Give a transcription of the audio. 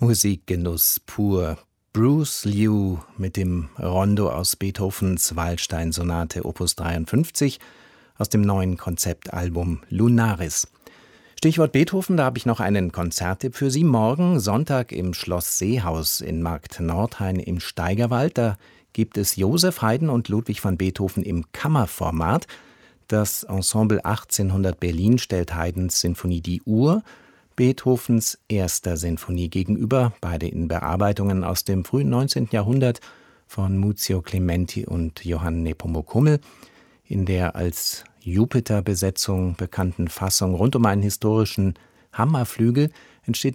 Musikgenuss pur. Bruce Liu mit dem Rondo aus Beethovens Waldstein-Sonate Opus 53 aus dem neuen Konzeptalbum Lunaris. Stichwort Beethoven, da habe ich noch einen Konzerttipp für Sie. Morgen Sonntag im Schloss Seehaus in Markt Nordhain im Steigerwald. Da gibt es Joseph Haydn und Ludwig van Beethoven im Kammerformat. Das Ensemble 1800 Berlin stellt Haydns Sinfonie Die Uhr Beethovens erster Sinfonie gegenüber, beide in Bearbeitungen aus dem frühen 19. Jahrhundert von Muzio Clementi und Johann Nepomuk Hummel. In der als Jupiter-Besetzung bekannten Fassung rund um einen historischen Hammerflügel entsteht